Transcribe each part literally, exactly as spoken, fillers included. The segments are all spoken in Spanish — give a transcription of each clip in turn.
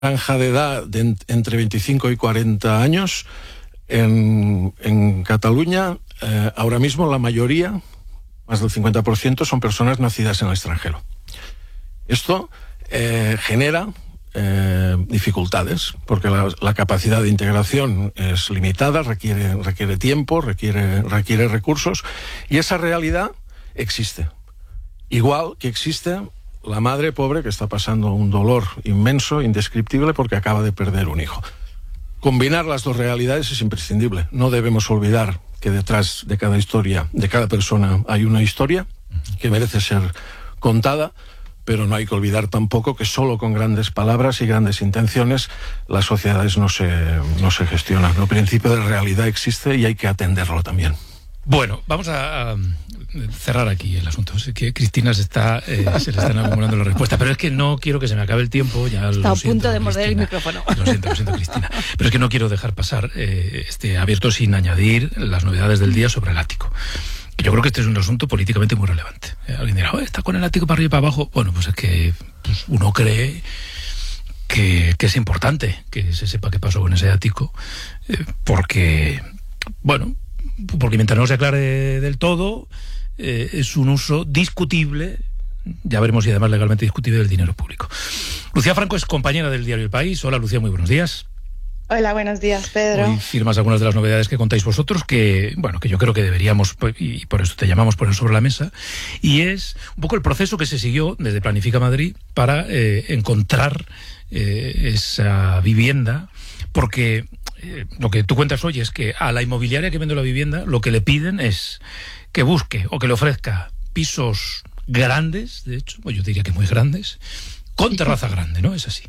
franja de edad de en, entre veinticinco y cuarenta años. En, en Cataluña, eh, ahora mismo la mayoría, más del cincuenta por ciento, son personas nacidas en el extranjero. Esto eh, genera eh, dificultades, porque la, la capacidad de integración es limitada, requiere, requiere tiempo, requiere, requiere recursos, y esa realidad existe. Igual que existe la madre pobre que está pasando un dolor inmenso, indescriptible, porque acaba de perder un hijo. Combinar las dos realidades es imprescindible. No debemos olvidar que detrás de cada historia, de cada persona, hay una historia que merece ser contada, pero no hay que olvidar tampoco que solo con grandes palabras y grandes intenciones las sociedades no se, no se gestionan. El principio de realidad existe y hay que atenderlo también. Bueno, vamos a, a cerrar aquí el asunto. Sé que Cristina se, está, eh, se le están acumulando las respuestas, pero es que no quiero que se me acabe el tiempo. Ya está lo a siento, punto de morder Cristina. el micrófono. Lo siento, lo siento, Cristina. Pero es que no quiero dejar pasar eh, este abierto sin añadir las novedades del día sobre el ático. Yo creo que este es un asunto políticamente muy relevante. Eh, alguien dirá, oh, está con el ático para arriba y para abajo. Bueno, pues es que pues, uno cree que, que es importante que se sepa qué pasó con ese ático, eh, porque, bueno, porque mientras no se aclare del todo, eh, es un uso discutible, ya veremos si además legalmente discutible, del dinero público. Lucía Franco es compañera del diario El País. Hola, Lucía, muy buenos días. Hola, buenos días, Pedro. Hoy firmas algunas de las novedades que contáis vosotros, que bueno, que yo creo que deberíamos, y por eso te llamamos, poner sobre la mesa, y es un poco el proceso que se siguió desde Planifica Madrid para eh, encontrar eh, esa vivienda, porque eh, lo que tú cuentas hoy es que a la inmobiliaria que vende la vivienda lo que le piden es que busque o que le ofrezca pisos grandes, de hecho, pues yo diría que muy grandes, con terraza grande, ¿no? Es así.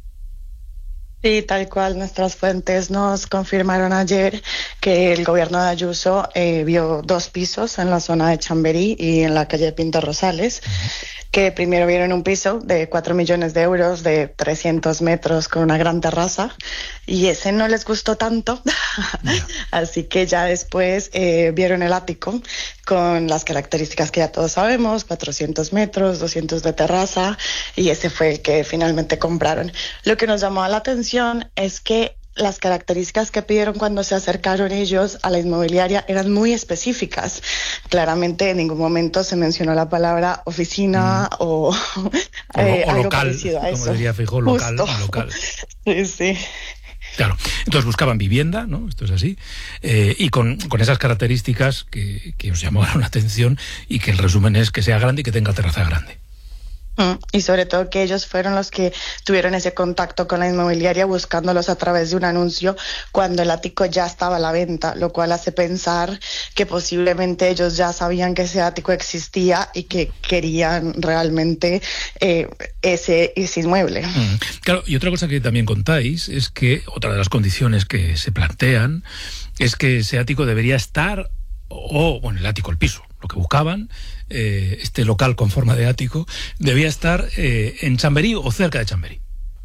Sí, tal cual. Nuestras fuentes nos confirmaron ayer que el gobierno de Ayuso eh, vio dos pisos en la zona de Chamberí y en la calle Pinto Rosales, que primero vieron un piso de cuatro millones de euros, de trescientos metros, con una gran terraza, y ese no les gustó tanto, así que ya después eh, vieron el ático con las características que ya todos sabemos, cuatrocientos metros, doscientos de terraza, y ese fue el que finalmente compraron. Lo que nos llamó la atención es que las características que pidieron cuando se acercaron ellos a la inmobiliaria eran muy específicas. Claramente en ningún momento se mencionó la palabra oficina mm. o, eh, o, o algo local, parecido a como eso. diría Feijóo, local, local. Sí, sí. Claro, entonces buscaban vivienda, ¿no? Esto es así, eh, y con, con esas características que, que os llamaron la atención, y que el resumen es que sea grande y que tenga terraza grande. Mm, y sobre todo que ellos fueron los que tuvieron ese contacto con la inmobiliaria buscándolos a través de un anuncio cuando el ático ya estaba a la venta, lo cual hace pensar que posiblemente ellos ya sabían que ese ático existía y que querían realmente eh, ese, ese inmueble. Mm. Claro, y otra cosa que también contáis es que otra de las condiciones que se plantean es que ese ático debería estar, o bueno, el ático, el piso, lo que buscaban, eh, este local con forma de ático, debía estar eh, en Chamberí o cerca de Chamberí.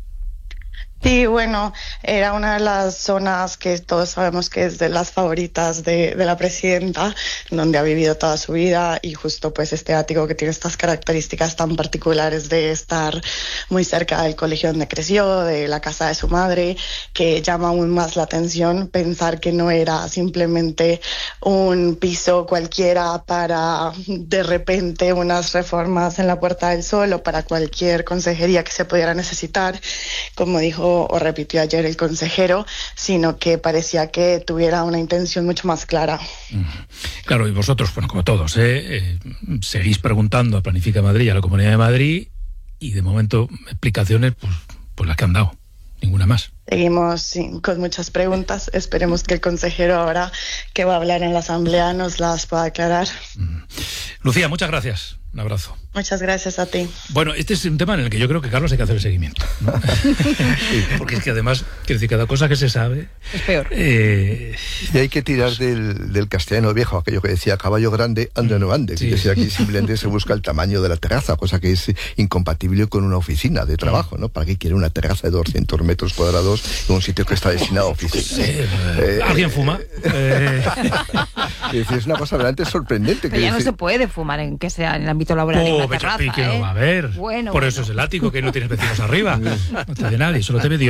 Sí, bueno, era una de las zonas que todos sabemos que es de las favoritas de, de la presidenta, donde ha vivido toda su vida, y justo pues este ático que tiene estas características tan particulares de estar muy cerca del colegio donde creció, de la casa de su madre, que llama aún más la atención pensar que no era simplemente un piso cualquiera para de repente unas reformas en la Puerta del Sol o para cualquier consejería que se pudiera necesitar, como dijo o repitió ayer el consejero, sino que parecía que tuviera una intención mucho más clara. Claro, y vosotros, bueno, como todos, ¿eh? Eh, seguís preguntando a Planifica Madrid y a la Comunidad de Madrid, y de momento explicaciones, pues, pues las que han dado, ninguna más. Seguimos sí, con muchas preguntas. Esperemos que el consejero ahora que va a hablar en la asamblea nos las pueda aclarar. Mm. Lucía, muchas gracias. Un abrazo. Muchas gracias a ti. Bueno, este es un tema en el que yo creo que, Carlos, hay que hacer el seguimiento, ¿no? Porque es que además, quiero decir, cada cosa que se sabe es peor. Eh... Y hay que tirar del, del castellano viejo, aquello que decía caballo grande, ande no ande. Sí. Que decía, aquí simplemente se busca el tamaño de la terraza, cosa que es incompatible con una oficina de trabajo, ¿no? ¿Para qué quiere una terraza de doscientos metros cuadrados en un sitio que está destinado a oficinas? Sí, eh, ¿Alguien fuma? Eh... Es una cosa realmente sorprendente. Pero que ya decir... no se puede fumar en que sea en el ámbito laboral por, en Oh, terraza, que ¿eh? no va a haber. Bueno, Por bueno. eso es el ático, que no tienes vecinos arriba. No te ve nadie, solo te ve Dios.